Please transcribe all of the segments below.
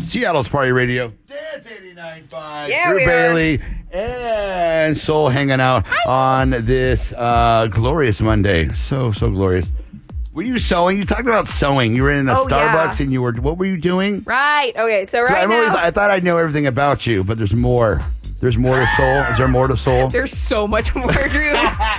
Seattle's Party Radio. Dance 89.5. Yeah, Drew Bailey and Soul hanging out on this glorious Monday. So glorious. Were you sewing? You talked about sewing. You were in a Starbucks and you were. What were you doing? Right. Okay. So now, I thought I know everything about you, but there's more. There's more to Soul. Is there more to Soul? There's so much more, Drew.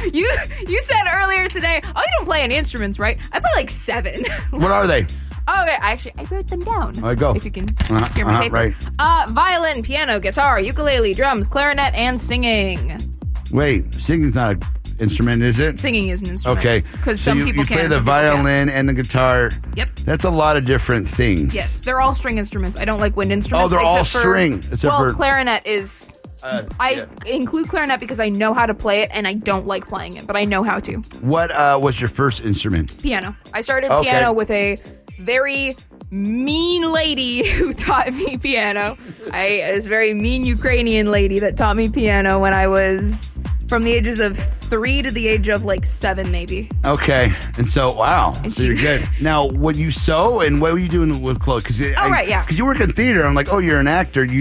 You said earlier today, you don't play any instruments, right? I play like 7. What are they? Okay, I wrote them down. All right, go. If you can hear my paper. Right. Violin, piano, guitar, ukulele, drums, clarinet, and singing. Wait, singing's not an instrument, is it? Singing is an instrument. Okay. Because so some people you can. play the violin and the guitar. Yep. That's a lot of different things. Yes, they're all string instruments. I don't like wind instruments. Oh, they're all string. Clarinet is... I include clarinet because I know how to play it and I don't like playing it, but I know how to. What was your first instrument? Piano. I started piano with a very mean lady who taught me piano. It was a very mean Ukrainian lady that taught me piano when I was from the ages of 3 to the age of like 7 maybe. Okay. And so, wow. So you're good. Now, would you sew and what were you doing with clothes? Because you work in theater. I'm like, you're an actor. You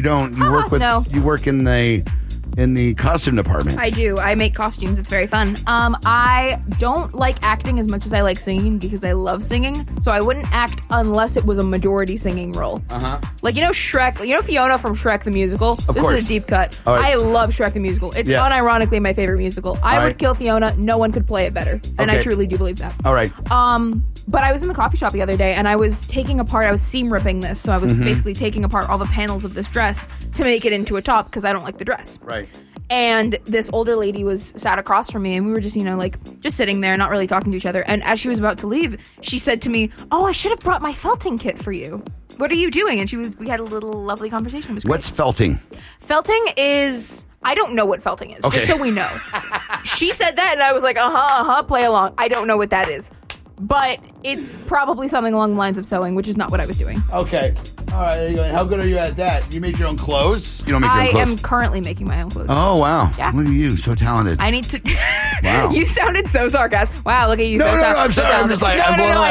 work in the costume department. I do. I make costumes. It's very fun. I don't like acting as much as I like singing because I love singing. So I wouldn't act unless it was a majority singing role. Like, Shrek, Fiona from Shrek the Musical? This is a deep cut. Right. I love Shrek the Musical. It's unironically my favorite musical. I would kill Fiona. No one could play it better. And I truly do believe that. All right. But I was in the coffee shop the other day and I was seam ripping this. So I was basically taking apart all the panels of this dress to make it into a top because I don't like the dress. Right. And this older lady was sat across from me and we were just, just sitting there, not really talking to each other. And as she was about to leave, she said to me, I should have brought my felting kit for you. What are you doing? And we had a little lovely conversation. It was great. What's felting? Felting is, I don't know what felting is, just so we know. She said that and I was like, play along. I don't know what that is. But it's probably something along the lines of sewing, which is not what I was doing. Okay. All right, there you go. How good are you at that? You make your own clothes? You don't make your own clothes? I am currently making my own clothes. Oh, wow. Yeah. Look at you. So talented. I need to... Wow. You sounded so sarcastic. Wow, look at you. No, I'm sorry. I'm just like...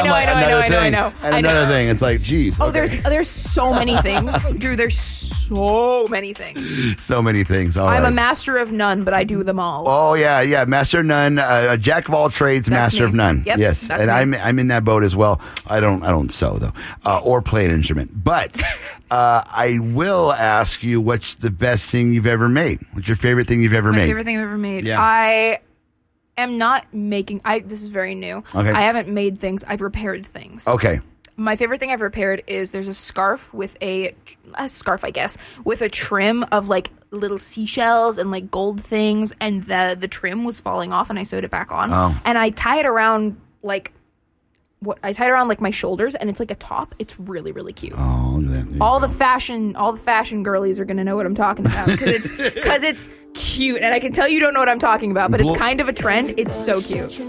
I know. Another thing. It's like, geez. Oh, there's so many things. Drew, there's so many things. So many things. All I'm right. a master of none, but I do them all. Oh, yeah. Master of none. A jack of all trades, That's master me. of none. Yep, yes. that's And me. I'm in that boat as well. I don't sew, though. Or play an instrument. But... I will ask you, what's the best thing you've ever made? What's your favorite thing you've ever made? My favorite thing I've ever made? Yeah. I am not making... This is very new. Okay. I haven't made things. I've repaired things. Okay. My favorite thing I've repaired is there's a scarf with a trim of like little seashells and like gold things, and the trim was falling off, and I sewed it back on. Oh. And I tie it around like my shoulders, and it's like a top. It's really, really cute. Oh, look at that. All the fashion girlies are gonna know what I'm talking about because it's cute, and I can tell you don't know what I'm talking about, but it's kind of a trend. It's so cute.